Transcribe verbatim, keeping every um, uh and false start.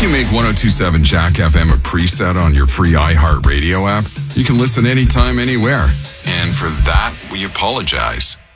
you make ten twenty-seven Jack F M a preset on your free iHeartRadio app, you can listen anytime, anywhere. And for that, we apologize.